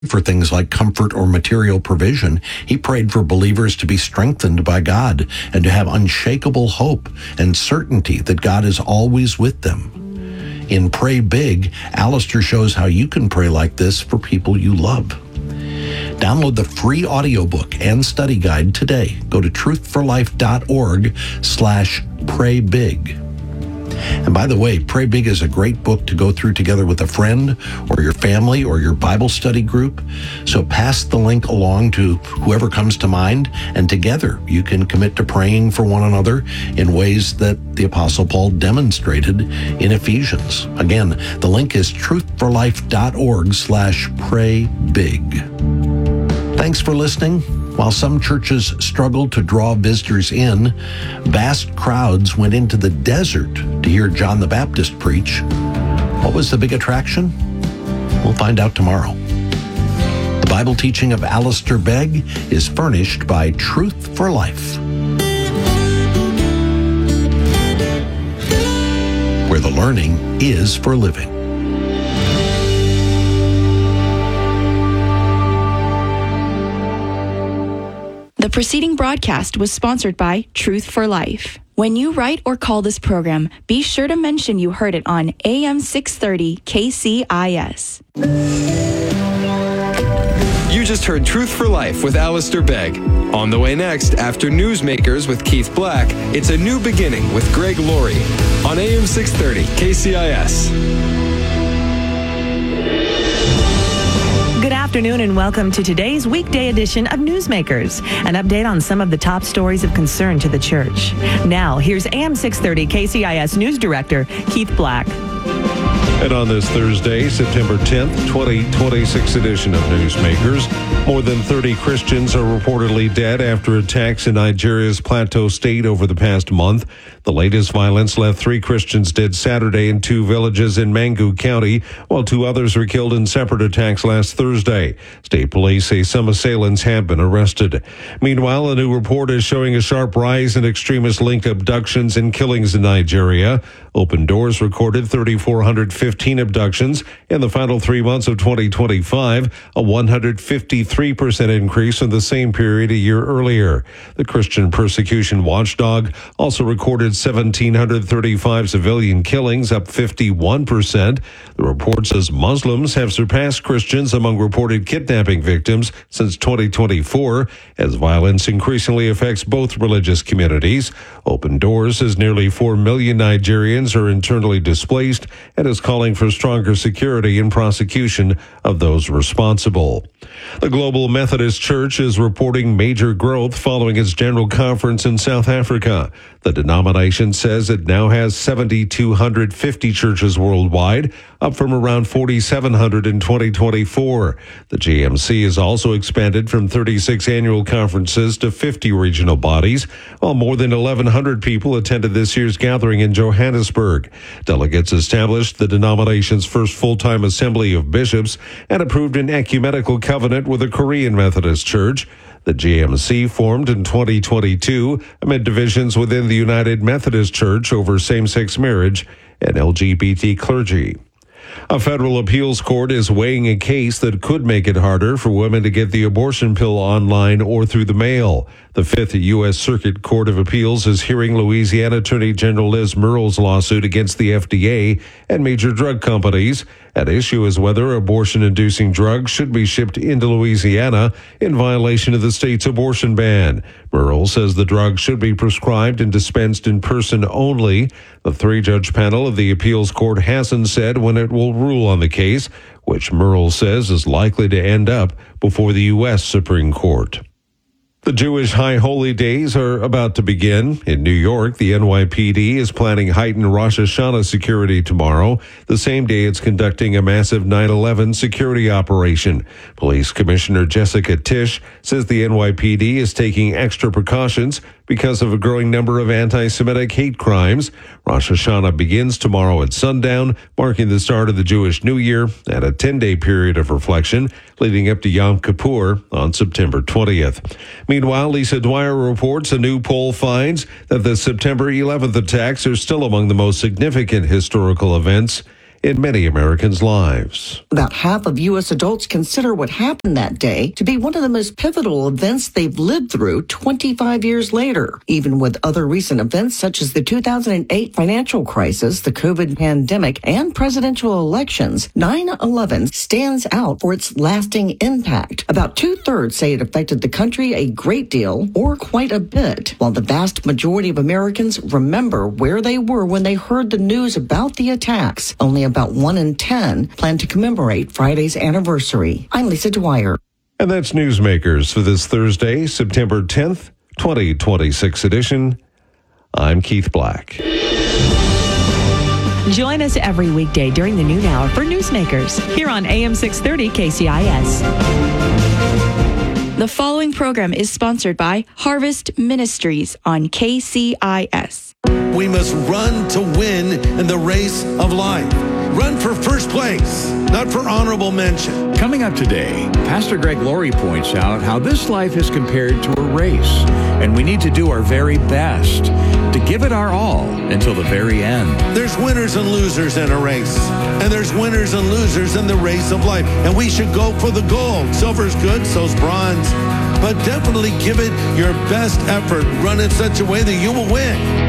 for things like comfort or material provision. He prayed for believers to be strengthened by God and to have unshakable hope and certainty that God is always with them. In Pray Big, Alistair shows how you can pray like this for people you love. Download the free audiobook and study guide today. Go to truthforlife.org/praybig. And by the way, Pray Big is a great book to go through together with a friend or your family or your Bible study group. So pass the link along to whoever comes to mind, and together you can commit to praying for one another in ways that the Apostle Paul demonstrated in Ephesians. Again, the link is truthforlife.org/praybig. Thanks for listening. While some churches struggled to draw visitors in, vast crowds went into the desert to hear John the Baptist preach. What was the big attraction? We'll find out tomorrow. The Bible teaching of Alistair Begg is furnished by Truth for Life, where the learning is for living. The preceding broadcast was sponsored by Truth for Life. When you write or call this program, be sure to mention you heard it on AM 630 KCIS. You just heard Truth for Life with Alistair Begg. On the way next, after Newsmakers with Keith Black, it's A New Beginning with Greg Laurie on AM 630 KCIS. Good afternoon and welcome to today's weekday edition of Newsmakers, an update on some of the top stories of concern to the church. Now, here's AM 630 KCIS News Director Keith Black. And on this Thursday, September 10th, 2026 edition of Newsmakers, more than 30 Christians are reportedly dead after attacks in Nigeria's Plateau State over the past month. The latest violence left 3 Christians dead Saturday in 2 villages in Mangu County, while 2 others were killed in separate attacks last Thursday. State police say some assailants have been arrested. Meanwhile, a new report is showing a sharp rise in extremist-linked abductions and killings in Nigeria. Open Doors recorded 3,415 abductions in the final 3 months of 2025, a 153% increase from the same period a year earlier. The Christian Persecution Watchdog also recorded 1,735 civilian killings, up 51%. The report says Muslims have surpassed Christians among reported kidnapping victims since 2024, as violence increasingly affects both religious communities. Open Doors says nearly 4 million Nigerians are internally displaced and is calling for stronger security and prosecution of those responsible. The Global Methodist Church is reporting major growth following its general conference in South Africa. The denomination says it now has 7,250 churches worldwide, up from around 4,700 in 2024. The GMC has also expanded from 36 annual conferences to 50 regional bodies, while more than 1,100 people attended this year's gathering in Johannesburg. Delegates established the denomination's first full-time assembly of bishops and approved an ecumenical covenant with the Korean Methodist Church. The GMC formed in 2022 amid divisions within the United Methodist Church over same-sex marriage and LGBT clergy. A federal appeals court is weighing a case that could make it harder for women to get the abortion pill online or through the mail. The Fifth U.S. Circuit Court of Appeals is hearing Louisiana Attorney General Liz Murrell's lawsuit against the FDA and major drug companies. At issue is whether abortion-inducing drugs should be shipped into Louisiana in violation of the state's abortion ban. Murrell says the drugs should be prescribed and dispensed in person only. The 3-judge panel of the appeals court hasn't said when it will rule on the case, which Murrell says is likely to end up before the U.S. Supreme Court. The Jewish High Holy Days are about to begin. In New York, the NYPD is planning heightened Rosh Hashanah security tomorrow, the same day it's conducting a massive 9/11 security operation. Police Commissioner Jessica Tisch says the NYPD is taking extra precautions because of a growing number of anti-Semitic hate crimes. Rosh Hashanah begins tomorrow at sundown, marking the start of the Jewish New Year and a 10-day period of reflection leading up to Yom Kippur on September 20th. Meanwhile, Lisa Dwyer reports a new poll finds that the September 11th attacks are still among the most significant historical events in many Americans' lives. About half of U.S. adults consider what happened that day to be one of the most pivotal events they've lived through 25 years later. Even with other recent events such as the 2008 financial crisis, the COVID pandemic, and presidential elections, 9/11 stands out for its lasting impact. About 2/3 say it affected the country a great deal or quite a bit, while the vast majority of Americans remember where they were when they heard the news about the attacks. Only about 1 in 10 plan to commemorate Friday's anniversary. I'm Lisa Dwyer. And that's Newsmakers for this Thursday, September 10th, 2026 edition. I'm Keith Black. Join us every weekday during the noon hour for Newsmakers here on AM 630 KCIS. The following program is sponsored by Harvest Ministries on KCIS. We must run to win in the race of life. Run for first place, not for honorable mention. Coming up today, Pastor Greg Laurie points out how this life is compared to a race, and we need to do our very best to give it our all until the very end. There's winners and losers in a race, and there's winners and losers in the race of life, and we should go for the gold. Silver's good, so's bronze, but definitely give it your best effort. Run in such a way that you will win.